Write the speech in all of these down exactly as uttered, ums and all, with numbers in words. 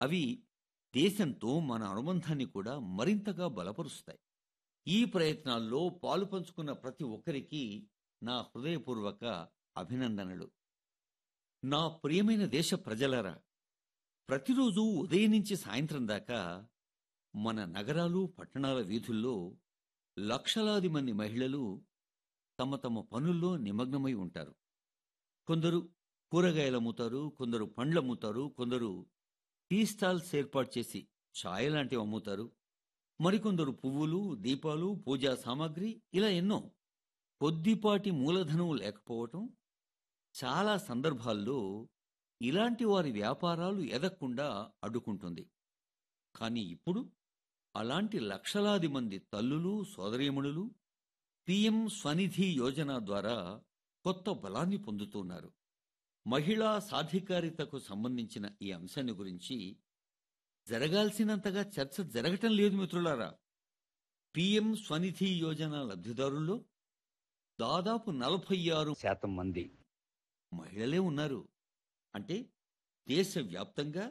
అవి దేశంతో మన అనుబంధాన్ని కూడా మరింతగా బలపరుస్తాయి. ఈ ప్రయత్నాల్లో పాలుపంచుకున్న ప్రతి ఒక్కరికి నా హృదయపూర్వక అభినందనలు. నా ప్రియమైన దేశ ప్రజలారా, ప్రతిరోజు ఉదయం నుంచి సాయంత్రం దాకా మన నగరాలు పట్టణాల వీధుల్లో లక్షలాది మంది మహిళలు తమ తమ పనుల్లో నిమగ్నమై ఉంటారు. కొందరు కూరగాయలమ్ముతారు, కొందరు పండ్లమ్ముతారు, కొందరు టీ స్టాల్స్ ఏర్పాటు చేసి ఛాయ్ లాంటివి అమ్ముతారు, మరికొందరు పువ్వులు, దీపాలు, పూజా సామాగ్రి, ఇలా ఎన్నో. కొద్దిపాటి మూలధనం లేకపోవటం చాలా సందర్భాల్లో ఇలాంటి వారి వ్యాపారాలు ఎదగకుండా అడ్డుకుంటుంది. కానీ ఇప్పుడు అలాంటి లక్షలాది మంది తల్లులు, సోదరీమణులు పీఎం స్వనిధి యోజన ద్వారా కొత్త బలాన్ని పొందుతున్నారు. మహిళా సాధికారితకు సంబంధించిన ఈ అంశాన్ని గురించి జరగాల్సినంతగా చర్చ జరగటం లేదు మిత్రులారా. పీఎం స్వనిధి యోజన లబ్ధిదారుల్లో దాదాపు నలభై ఆరు శాతం మంది మహిళలే ఉన్నారు. అంటే దేశవ్యాప్తంగా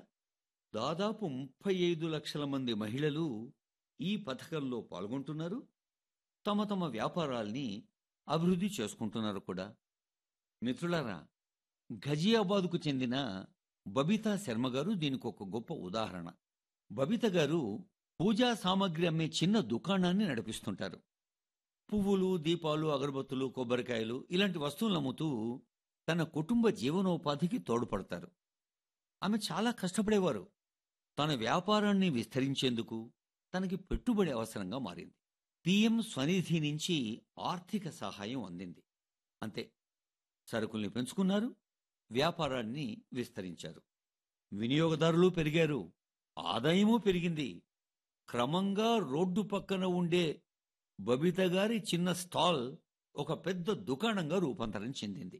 దాదాపు ముప్పై ఐదు లక్షల మంది మహిళలు ఈ పథకంలో పాల్గొంటున్నారు. తమ తమ వ్యాపారాల్ని అభివృద్ధి చేసుకుంటున్నారు కూడా. మిత్రులారా, ఘజియాబాద్కు చెందిన బబితా శర్మ గారు దీనికి ఒక గొప్ప ఉదాహరణ. బబిత గారు పూజా సామాగ్రి అమ్మే చిన్న దుకాణాన్ని నడిపిస్తుంటారు. పువ్వులు, దీపాలు, అగరబత్తులు, కొబ్బరికాయలు ఇలాంటి వస్తువులు అమ్ముతూ తన కుటుంబ జీవనోపాధికి తోడ్పడతారు. ఆమె చాలా కష్టపడేవారు. తన వ్యాపారాన్ని విస్తరించేందుకు తనకి పెట్టుబడి అవసరంగా మారింది. పీఎం స్వనిధి నుంచి ఆర్థిక సహాయం అందింది. అంతే, సరుకుల్ని పెంచుకున్నారు, వ్యాపారాన్ని విస్తరించారు. వినియోగదారులు పెరిగారు, ఆదాయమూ పెరిగింది. క్రమంగా రోడ్డు పక్కన ఉండే బబిత గారి చిన్న స్టాల్ ఒక పెద్ద దుకాణంగా రూపాంతరం చెందింది.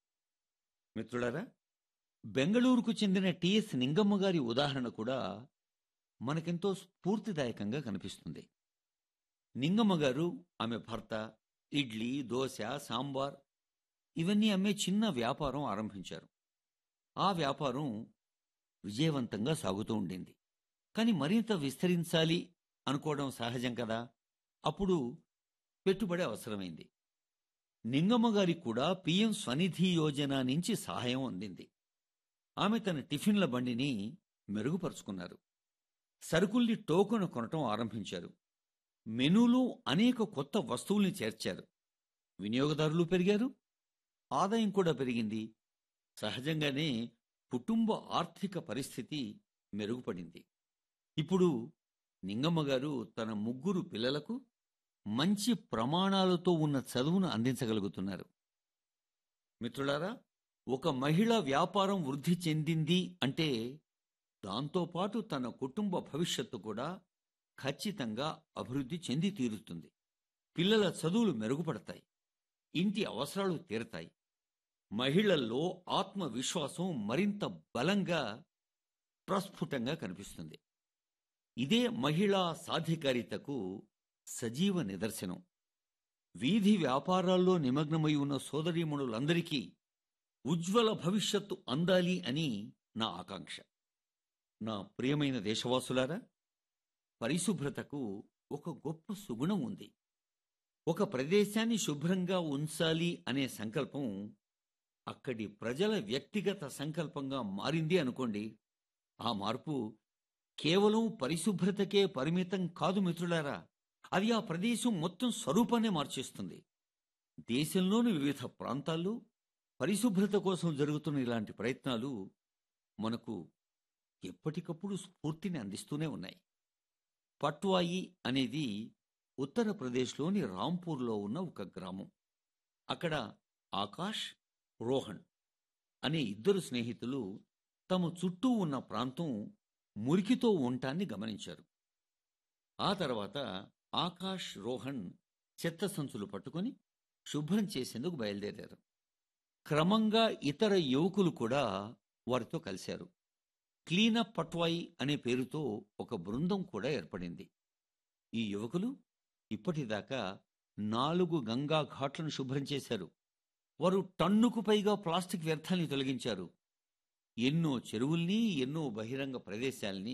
మిత్రులారా, బెంగళూరుకు చెందిన టిఎస్ నింగమ్మ గారి ఉదాహరణ కూడా మనకెంతో స్ఫూర్తిదాయకంగా కనిపిస్తుంది. నింగమ్మ గారు, ఆమె భర్త ఇడ్లీ, దోశ, సాంబార్ ఇవన్నీ అమ్మే చిన్న వ్యాపారం ఆరంభించారు. ఆ వ్యాపారం విజయవంతంగా సాగుతూ ఉండింది. కానీ మరింత విస్తరించాలి అనుకోవడం సహజం కదా. అప్పుడు పెట్టుబడి అవసరమైంది. నింగమ్మ గారికి కూడా పీఎం స్వనిధి యోజన నుంచి సహాయం అందింది. ఆమె తన టిఫిన్ల బండిని మెరుగుపరుచుకున్నారు. సరుకుల్ని టోకెన్ కొనటం ఆరంభించారు. మెనూలో అనేక కొత్త వస్తువుల్ని చేర్చారు. వినియోగదారులు పెరిగారు, ఆదాయం కూడా పెరిగింది. సహజంగానే కుటుంబ ఆర్థిక పరిస్థితి మెరుగుపడింది. ఇప్పుడు నింగమ్మ గారు తన ముగ్గురు పిల్లలకు మంచి ప్రమాణాలతో ఉన్న చదువును అందించగలుగుతున్నారు. మిత్రులారా, ఒక మహిళ వ్యాపారం వృద్ధి చెందింది అంటే దాంతోపాటు తన కుటుంబ భవిష్యత్తు కూడా ఖచ్చితంగా అభివృద్ధి చెంది తీరుతుంది. పిల్లల చదువులు మెరుగుపడతాయి, ఇంటి అవసరాలు తీరతాయి, మహిళల్లో ఆత్మవిశ్వాసం మరింత బలంగా ప్రస్ఫుటంగా కనిపిస్తుంది. ఇదే మహిళా సాధికారితకు సజీవ నిదర్శనం. వీధి వ్యాపారాల్లో నిమగ్నమై ఉన్న సోదరీమణులందరికీ ఉజ్వల భవిష్యత్తు అందాలి అని నా ఆకాంక్ష. నా ప్రియమైన దేశవాసులారా, పరిశుభ్రతకు ఒక గొప్ప సుగుణం ఉంది. ఒక ప్రదేశాన్ని శుభ్రంగా ఉంచాలి అనే సంకల్పం అక్కడి ప్రజల వ్యక్తిగత సంకల్పంగా మారింది అనుకోండి, ఆ మార్పు కేవలం పరిశుభ్రతకే పరిమితం కాదు మిత్రులారా, అది ఆ ప్రదేశం మొత్తం స్వరూపాన్నే మార్చేస్తుంది. దేశంలోని వివిధ ప్రాంతాల్లో పరిశుభ్రత కోసం జరుగుతున్న ఇలాంటి ప్రయత్నాలు మనకు ఎప్పటికప్పుడు స్ఫూర్తిని అందిస్తూనే ఉన్నాయి. పట్వాయి అనేది ఉత్తరప్రదేశ్లోని రాంపూర్లో ఉన్న ఒక గ్రామం. అక్కడ ఆకాష్, రోహన్ అనే ఇద్దరు స్నేహితులు తమ చుట్టూ ఉన్న ప్రాంతం మురికితో ఉండటాన్ని గమనించారు. ఆ తర్వాత ఆకాష్, రోహన్ చెత్త సంచులు పట్టుకుని శుభ్రం చేసేందుకు బయలుదేరారు. క్రమంగా ఇతర యువకులు కూడా వారితో కలిశారు. క్లీనప్ పట్వాయి అనే పేరుతో ఒక బృందం కూడా ఏర్పడింది. ఈ యువకులు ఇప్పటిదాకా నాలుగు గంగా ఘాట్లను శుభ్రం చేశారు. వారు టన్నుకు పైగా ప్లాస్టిక్ వ్యర్థాన్ని తొలగించారు. ఎన్నో చెరువుల్ని, ఎన్నో బహిరంగ ప్రదేశాల్ని